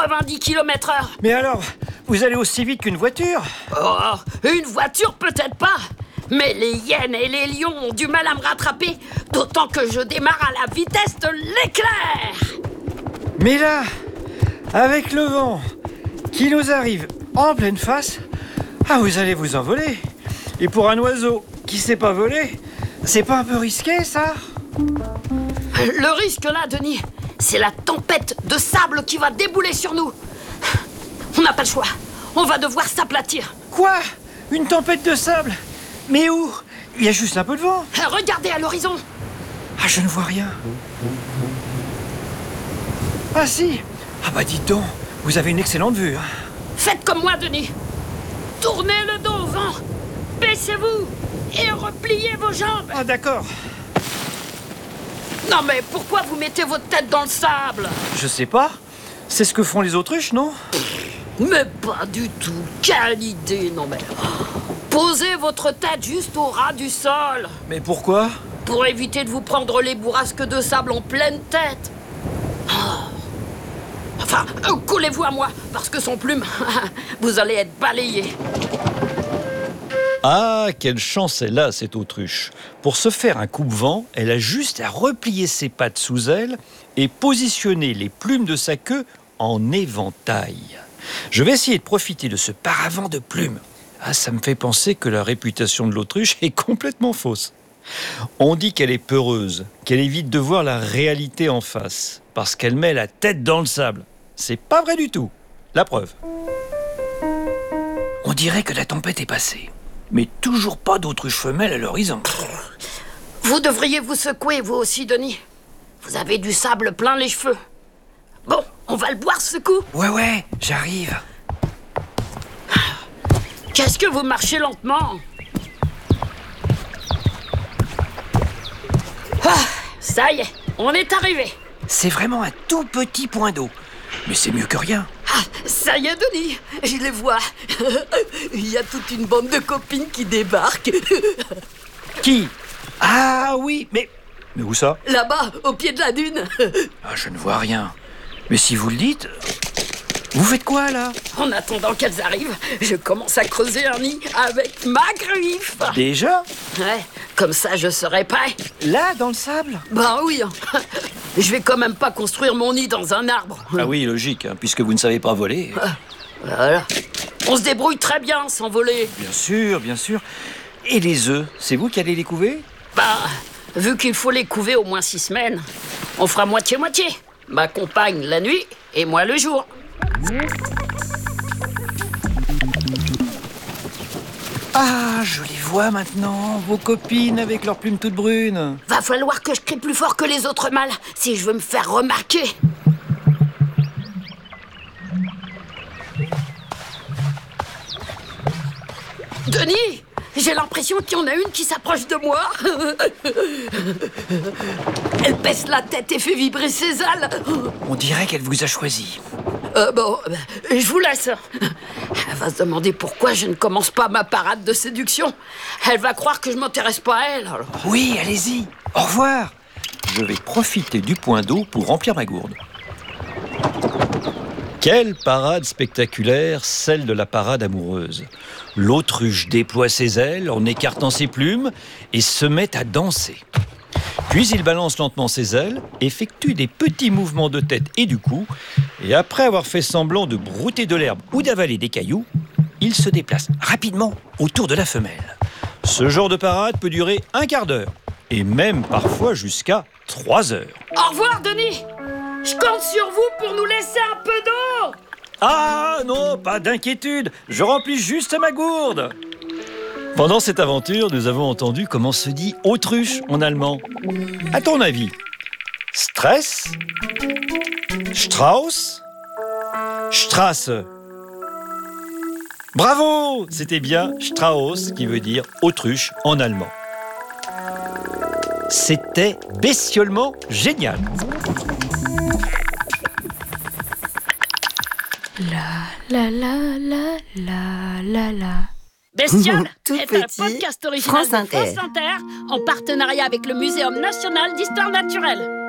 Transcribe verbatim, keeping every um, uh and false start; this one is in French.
quatre-vingt-dix kilomètres heure. Mais alors, vous allez aussi vite qu'une voiture? Oh, une voiture peut-être pas. Mais les hyènes et les lions ont du mal à me rattraper, d'autant que je démarre à la vitesse de l'éclair. Mais là, avec le vent qui nous arrive en pleine face, ah, vous allez vous envoler. Et pour un oiseau qui sait pas voler, c'est pas un peu risqué, ça? Le risque là, Denis, c'est la tempête de sable qui va débouler sur nous. On n'a pas le choix. On va devoir s'aplatir. Quoi? Une tempête de sable? Mais où? Il y a juste un peu de vent. Regardez à l'horizon. Ah, je ne vois rien. Ah si. Ah bah dites donc, vous avez une excellente vue. Hein. Faites comme moi, Denis. Tournez le dos au vent. Baissez-vous et repliez vos jambes. Ah d'accord. Non mais pourquoi vous mettez votre tête dans le sable? Je sais pas. C'est ce que font les autruches, non? Mais pas du tout. Quelle idée, non mais... Posez votre tête juste au ras du sol. Mais pourquoi? Pour éviter de vous prendre les bourrasques de sable en pleine tête. Oh. Enfin, euh, collez-vous à moi, parce que sans plume, vous allez être balayé. Ah, quelle chance elle a, cette autruche. Pour se faire un coupe-vent, elle a juste à replier ses pattes sous elle et positionner les plumes de sa queue en éventail. Je vais essayer de profiter de ce paravent de plumes. Ah, ça me fait penser que la réputation de l'autruche est complètement fausse. On dit qu'elle est peureuse, qu'elle évite de voir la réalité en face, parce qu'elle met la tête dans le sable. C'est pas vrai du tout. La preuve. On dirait que la tempête est passée, mais toujours pas d'autruche femelle à l'horizon. Vous devriez vous secouer, vous aussi, Denis. Vous avez du sable plein les cheveux. Bon, on va le boire, ce coup. Ouais, ouais, j'arrive. Qu'est-ce que vous marchez lentement? Ah, ça y est, on est arrivé. C'est vraiment un tout petit point d'eau. Mais c'est mieux que rien. Ah, ça y est, Denis, je les vois. Il y a toute une bande de copines qui débarquent. Qui? Ah oui, mais... Mais où ça? Là-bas, au pied de la dune. Ah, je ne vois rien. Mais si vous le dites... Vous faites quoi, là? En attendant qu'elles arrivent, je commence à creuser un nid avec ma griffe. Déjà? Ouais, comme ça je serai prêt. Là, dans le sable? Ben oui. Je vais quand même pas construire mon nid dans un arbre. Ah oui, logique, hein, puisque vous ne savez pas voler. Voilà. On se débrouille très bien sans voler. Bien sûr, bien sûr. Et les œufs, c'est vous qui allez les couver? Bah, vu qu'il faut les couver au moins six semaines, on fera moitié-moitié. Ma compagne la nuit et moi le jour. Ah, je les vois maintenant, vos copines avec leurs plumes toutes brunes. Va falloir que je crie plus fort que les autres mâles si je veux me faire remarquer. Denis, j'ai l'impression qu'il y en a une qui s'approche de moi. Elle baisse la tête et fait vibrer ses ailes. On dirait qu'elle vous a choisi. Euh, bon, je vous laisse. Elle va se demander pourquoi je ne commence pas ma parade de séduction. Elle va croire que je m'intéresse pas à elle. Alors. Oui, allez-y. Au revoir. Je vais profiter du point d'eau pour remplir ma gourde. Quelle parade spectaculaire, celle de la parade amoureuse. L'autruche déploie ses ailes en écartant ses plumes et se met à danser. Puis il balance lentement ses ailes, effectue des petits mouvements de tête et du cou, et après avoir fait semblant de brouter de l'herbe ou d'avaler des cailloux, il se déplace rapidement autour de la femelle. Ce genre de parade peut durer un quart d'heure, et même parfois jusqu'à trois heures. Au revoir, Denis. Je compte sur vous pour nous laisser un peu d'eau. Ah non, pas d'inquiétude, je remplis juste ma gourde. Pendant cette aventure, nous avons entendu comment se dit autruche en allemand. À ton avis, Stress, Strauß, Straße. Bravo, c'était bien Strauß qui veut dire autruche en allemand. C'était bestiolement génial. La la la la la la la. Bestiole Tout est un petit, podcast original France de Inter. France Inter en partenariat avec le Muséum national d'histoire naturelle.